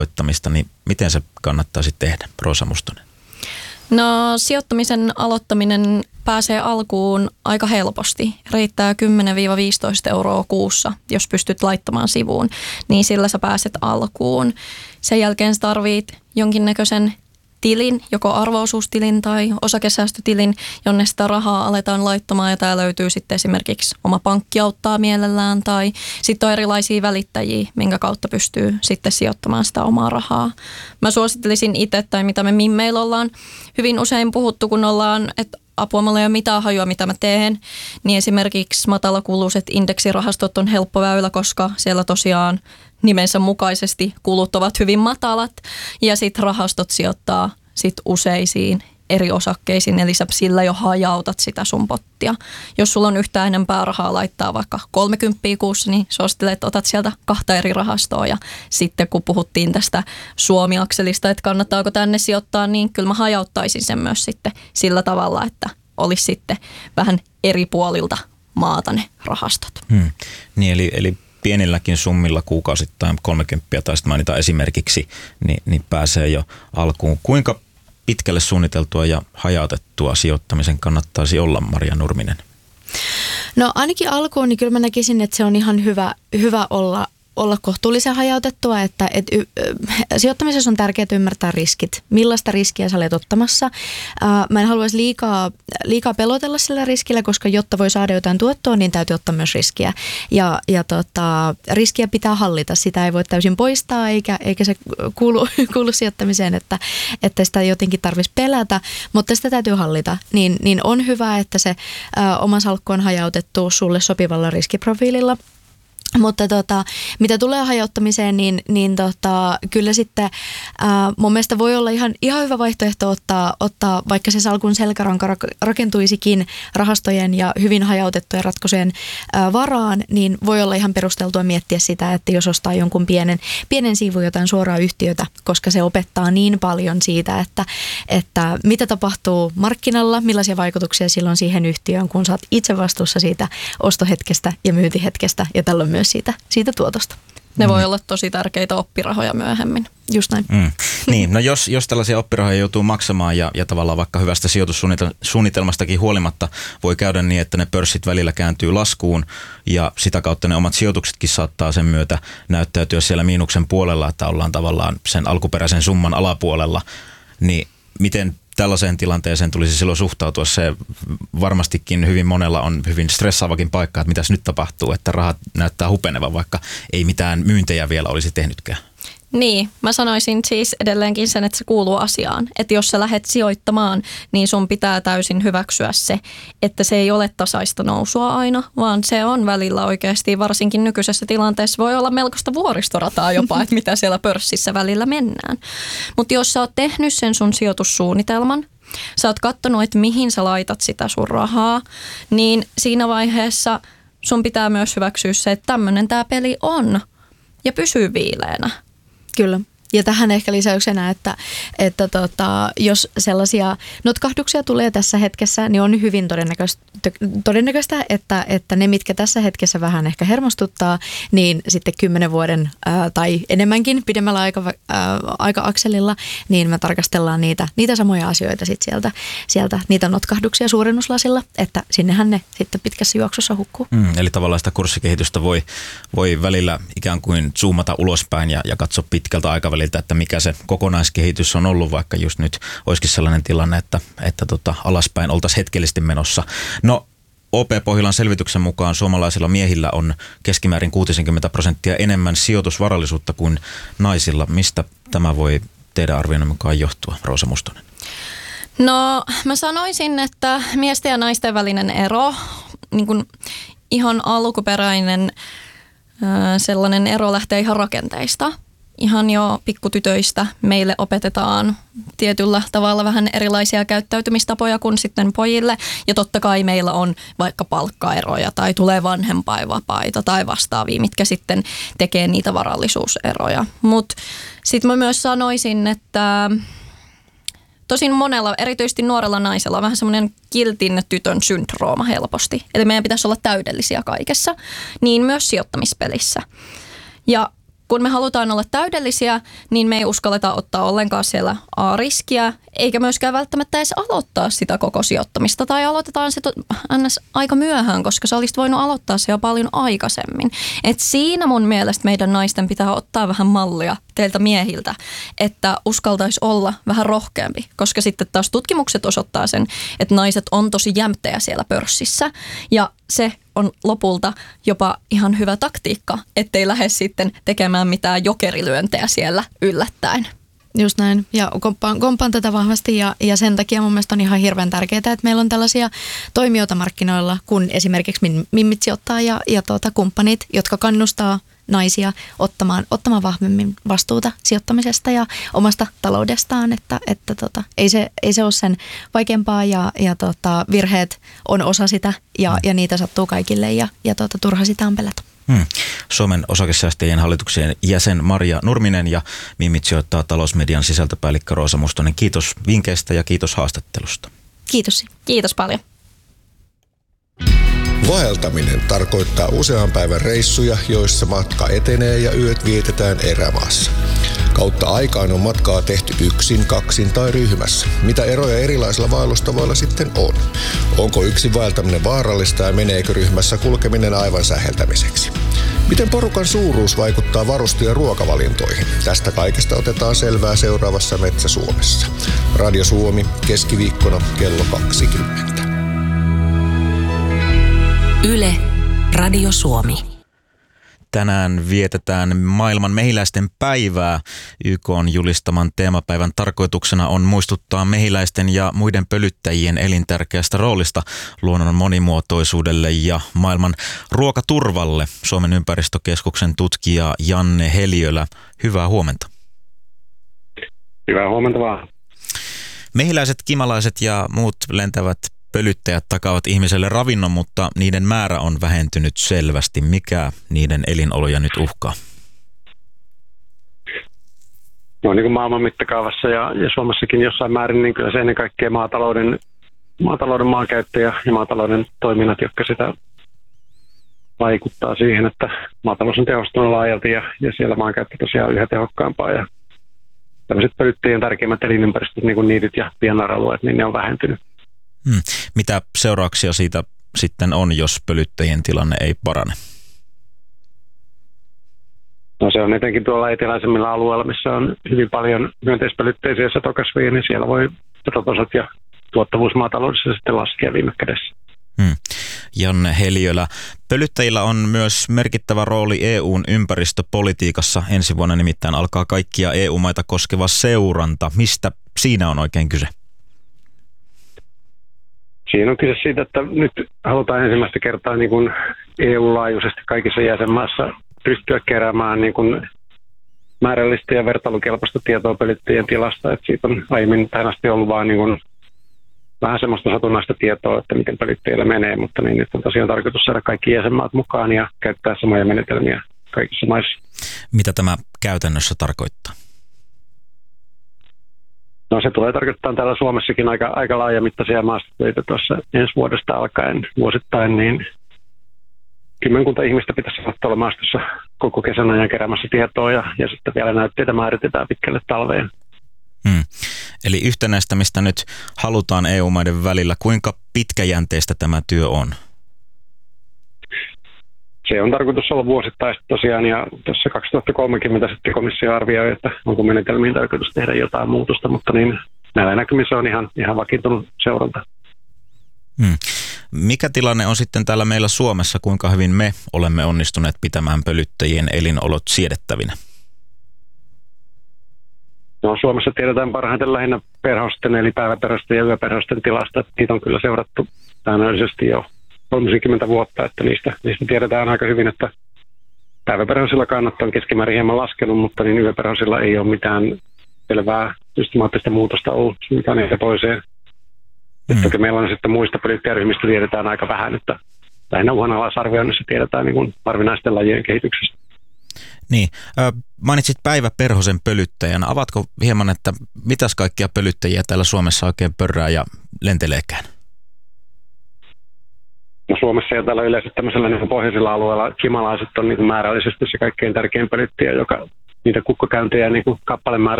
sijoittamista, niin miten se kannattaisi tehdä, Roosa Mustonen? No sijoittamisen aloittaminen pääsee alkuun aika helposti. Riittää 10-15 € kuussa, jos pystyt laittamaan sivuun, niin sillä sä pääset alkuun. Sen jälkeen sä tarvit jonkinnäköisen tilin, joko arvo-osuustilin tai osakesäästötilin, jonne sitä rahaa aletaan laittamaan ja tää löytyy sitten esimerkiksi oma pankki auttaa mielellään tai sitten on erilaisia välittäjiä, minkä kautta pystyy sitten sijoittamaan sitä omaa rahaa. Mä suosittelisin itse tai mitä me meillä ollaan hyvin usein puhuttu, kun ollaan, että apua, mulla ei ole mitään hajua, mitä mä teen, niin esimerkiksi matalakuluiset indeksirahastot on helppo väylä, koska siellä tosiaan nimensä mukaisesti kulut ovat hyvin matalat ja sitten rahastot sijoittaa sit useisiin eri osakkeisiin, eli sä sillä jo hajautat sitä sun pottia. Jos sulla on yhtään enempää rahaa laittaa vaikka 30 kuussa, niin suosittelen, että otat sieltä 2 eri rahastoa ja sitten kun puhuttiin tästä Suomi-akselista, että kannattaako tänne sijoittaa, niin kyllä mä hajauttaisin sen myös sitten sillä tavalla, että olisi sitten vähän eri puolilta maata ne rahastot. Niin eli pienilläkin summilla kuukausittain 30 tai sitten mainitaan esimerkiksi, niin pääsee jo alkuun. Kuinka pitkälle suunniteltua ja hajautettua sijoittamisen kannattaisi olla, Maria Nurminen? No ainakin alkuun, niin kyllä mä näkisin, että se on ihan hyvä olla kohtuullisen hajautettua, että sijoittamisessa on tärkeää ymmärtää riskit. Millaista riskiä sä olet ottamassa? Mä en haluaisi liikaa pelotella sillä riskillä, koska jotta voi saada jotain tuottoa, niin täytyy ottaa myös riskiä. Ja riskiä pitää hallita. Sitä ei voi täysin poistaa, eikä se kuulu sijoittamiseen, että sitä jotenkin tarvitsisi pelätä, mutta sitä täytyy hallita. Niin on hyvä, että se oma salkku on hajautettu sulle sopivalla riskiprofiililla. Mutta mitä tulee hajauttamiseen, niin kyllä sitten mun mielestä voi olla ihan hyvä vaihtoehto ottaa vaikka se salkun selkäranka rakentuisikin rahastojen ja hyvin hajautettujen ratkaisujen varaan, niin voi olla ihan perusteltua miettiä sitä, että jos ostaa jonkun pienen siivun jotain suoraa yhtiötä, koska se opettaa niin paljon siitä, että mitä tapahtuu markkinalla, millaisia vaikutuksia silloin siihen yhtiöön, kun sä oot itse vastuussa siitä ostohetkestä ja myyntihetkestä ja tällöin myös siitä tuotosta. Ne voi olla tosi tärkeitä oppirahoja myöhemmin. Just näin. Niin, no jos tällaisia oppirahoja joutuu maksamaan ja tavallaan vaikka hyvästä sijoitussuunnitelmastakin huolimatta voi käydä niin, että ne pörssit välillä kääntyy laskuun ja sitä kautta ne omat sijoituksetkin saattaa sen myötä näyttäytyä siellä miinuksen puolella, että ollaan tavallaan sen alkuperäisen summan alapuolella, niin miten tällaiseen tilanteeseen tulisi silloin suhtautua? Se varmastikin hyvin monella on hyvin stressaavakin paikka, että mitäs nyt tapahtuu, että rahat näyttää hupenevan, vaikka ei mitään myyntejä vielä olisi tehnytkään. Niin, mä sanoisin siis edelleenkin sen, että se kuuluu asiaan. Että jos sä lähdet sijoittamaan, niin sun pitää täysin hyväksyä se, että se ei ole tasaista nousua aina, vaan se on välillä oikeasti, varsinkin nykyisessä tilanteessa voi olla melkoista vuoristorataa jopa, että mitä siellä pörssissä välillä mennään. Mutta jos sä oot tehnyt sen sun sijoitussuunnitelman, sä oot katsonut, että mihin sä laitat sitä sun rahaa, niin siinä vaiheessa sun pitää myös hyväksyä se, että tämmöinen tää peli on ja pysyy viileänä. Kyllä. Ja tähän ehkä lisäyksenä, että jos sellaisia notkahduksia tulee tässä hetkessä, niin on hyvin todennäköistä että ne, mitkä tässä hetkessä vähän ehkä hermostuttaa, niin sitten 10 vuoden tai enemmänkin pidemmällä aika-akselilla, niin me tarkastellaan niitä samoja asioita sieltä niitä notkahduksia suurennuslasilla, että sinnehän ne sitten pitkässä juoksussa hukkuu. Eli tavallaan sitä kurssikehitystä voi välillä ikään kuin zoomata ulospäin ja katsoa pitkältä aikaväliltä, että mikä se kokonaiskehitys on ollut, vaikka just nyt olisikin sellainen tilanne, että alaspäin oltaisiin hetkellisesti menossa. No, OP Pohjolan selvityksen mukaan suomalaisilla miehillä on keskimäärin 60% enemmän sijoitusvarallisuutta kuin naisilla. Mistä tämä voi teidän arvioinnin mukaan johtua, Roosa Mustonen? No, mä sanoisin, että miesten ja naisten välinen ero, niin kuin ihan alkuperäinen sellainen ero lähtee ihan rakenteista. Ihan jo pikkutytöistä meille opetetaan tietyllä tavalla vähän erilaisia käyttäytymistapoja kuin sitten pojille. Ja totta kai meillä on vaikka palkkaeroja tai tulee vanhempainvapaita tai vastaavia, mitkä sitten tekee niitä varallisuuseroja. Mutta sitten mä myös sanoisin, että tosin monella, erityisesti nuorella naisella on vähän semmoinen kiltin tytön syndrooma helposti. Eli meidän pitäisi olla täydellisiä kaikessa, niin myös sijoittamispelissä. Ja kun me halutaan olla täydellisiä, niin me ei uskalleta ottaa ollenkaan siellä A-riskiä, eikä myöskään välttämättä edes aloittaa sitä koko sijoittamista. Tai aloitetaan se ns. Aika myöhään, koska sä olisit voinut aloittaa se jo paljon aikaisemmin. Et siinä mun mielestä meidän naisten pitää ottaa vähän mallia teiltä miehiltä, että uskaltaisi olla vähän rohkeampi, koska sitten taas tutkimukset osoittaa sen, että naiset on tosi jämptejä siellä pörssissä ja se on lopulta jopa ihan hyvä taktiikka, ettei lähde sitten tekemään mitään jokerilyöntejä siellä yllättäen. Just näin, ja komppaan tätä vahvasti ja sen takia mun mielestä on ihan hirveän tärkeää, että meillä on tällaisia toimijoita markkinoilla, kun esimerkiksi Mimmit sijoittaa ja kumppanit, jotka kannustaa naisia ottamaan vahvemmin vastuuta sijoittamisesta ja omasta taloudestaan, että ei se ole sen vaikeampaa ja virheet on osa sitä ja niitä sattuu kaikille ja turha sitä on pelätä. Suomen osakesäästäjien hallituksen jäsen Marja Nurminen ja Mimmit sijoittaa talousmedian sisältöpäällikkö Roosa Mustonen. Kiitos vinkkeistä ja kiitos haastattelusta. Kiitos. Kiitos paljon. Vaeltaminen tarkoittaa usean päivän reissuja, joissa matka etenee ja yöt vietetään erämaassa. Kautta aikaan on matkaa tehty yksin, kaksin tai ryhmässä. Mitä eroja erilaisilla vaellustavoilla sitten on? Onko yksin vaeltaminen vaarallista ja meneekö ryhmässä kulkeminen aivan säheltämiseksi? Miten porukan suuruus vaikuttaa varuste- ja ruokavalintoihin? Tästä kaikesta otetaan selvää seuraavassa Metsä Suomessa. Radio Suomi keskiviikkona kello 20. Yle, Radio Suomi. Tänään vietetään maailman mehiläisten päivää. YK:n julistaman teemapäivän tarkoituksena on muistuttaa mehiläisten ja muiden pölyttäjien elintärkeästä roolista luonnon monimuotoisuudelle ja maailman ruokaturvalle. Suomen ympäristökeskuksen tutkija Janne Heliölä, hyvää huomenta. Hyvää huomenta vaan. Mehiläiset, kimalaiset ja muut lentävät pölyttäjät takaavat ihmiselle ravinnon, mutta niiden määrä on vähentynyt selvästi. Mikä niiden elinoloja nyt uhkaa? No niin kuin maailman mittakaavassa ja Suomessakin jossain määrin, niin kyllä se ennen kaikkea maatalouden maankäyttö ja maatalouden toiminnat, jotka sitä vaikuttaa siihen, että maatalous on tehostunut laajalti ja siellä maankäyttö tosiaan on yhä tehokkaampaa. Ja tämmöiset pölyttäjien tärkeimmät elinympäristöt, niin kuin niityt ja pienaralueet, niin ne on vähentynyt. Mitä seurauksia siitä sitten on, jos pölyttäjien tilanne ei parane? No se on etenkin tuolla eteläisemmillä alueilla, missä on hyvin paljon myönteispölytteisiä satokasveja, niin siellä voi petotasot ja tuottavuus maataloudessa sitten laskea viime kädessä. Janne Heliölä, pölyttäjillä on myös merkittävä rooli EU:n ympäristöpolitiikassa. Ensi vuonna nimittäin alkaa kaikkia EU-maita koskeva seuranta. Mistä siinä on oikein kyse? Siinä on kyse siitä, että nyt halutaan ensimmäistä kertaa niin kuin EU-laajuisesti kaikissa jäsenmaissa pystyä keräämään niin kuin määrällistä ja vertailukelpoista tietoa pölyttäjien tilasta. Että siitä on aiemmin tähän asti ollut vain niin kuin vähän semmoista satunnaista tietoa, että miten pölyttäjillä menee, mutta niin nyt on tosiaan tarkoitus saada kaikki jäsenmaat mukaan ja käyttää samoja menetelmiä kaikissa maissa. Mitä tämä käytännössä tarkoittaa? No se tulee tarkoittaa täällä Suomessakin aika laajamittaisia maastotöitä tuossa ensi vuodesta alkaen vuosittain, niin kymmenkunta ihmistä pitäisi olla maastossa koko kesän ajan keräämässä tietoa ja sitten vielä näytteitä määritetään pitkälle talveen. Eli yhtenäistämistä nyt halutaan EU-maiden välillä. Kuinka pitkäjänteistä tämä työ on? Se on tarkoitus olla vuosittaista tosiaan ja tuossa 2030 sitten komissio arvioi, että onko menetelmiin tarkoitus tehdä jotain muutosta, mutta niin näillä näkymissä on ihan vakiintunut seuranta. Mikä tilanne on sitten täällä meillä Suomessa, kuinka hyvin me olemme onnistuneet pitämään pölyttäjien elinolot siedettävinä? No, Suomessa tiedetään parhaiten lähinnä perhosten eli päiväperhosten ja yöperhosten tilasta. Niitä on kyllä seurattu säännöllisesti jo 30 vuotta, että niistä tiedetään aika hyvin, että päiväperhosilla kannat on keskimäärin hieman laskenut, mutta niin yöperhosilla ei ole mitään selvää systemaattista muutosta ollut mitään niitä toiseen. Toki meillä on sitten muista pölyttäjäryhmistä tiedetään aika vähän, että lähinnä uhanalaisarvioinnissa tiedetään niin kuin harvinaisten lajien kehityksestä. Niin, mainitsit päiväperhosen pölyttäjän. Avatko hieman, että mitäs kaikkia pölyttäjiä täällä Suomessa oikein pörrää ja lenteleekään? Suomessa ja täällä yleensä tämmöisellä niin pohjoisilla alueella kimalaiset on niin määrällisesti se kaikkein tärkein pölyttäjä, joka niitä kukkakäyntejä niin kappalemäärä